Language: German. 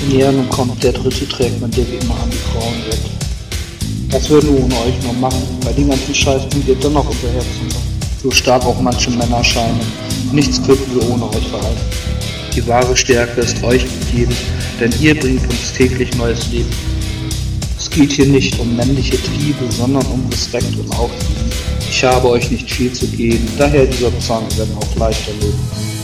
Ja, nun kommt der dritte Track, mit dem wir immer an die Frauen wird. Was würden wir ohne euch noch machen? Bei den ganzen Scheiß bringt ihr dennoch unser Herz zusammen. So stark auch manche Männer scheinen. Nichts könnten wir ohne euch verhalten. Die wahre Stärke ist euch gegeben, denn ihr bringt uns täglich neues Leben. Es geht hier nicht um männliche Triebe, sondern um Respekt und Aufliebe. Ich habe euch nicht viel zu geben, daher dieser Song, wenn auch leichter Leben.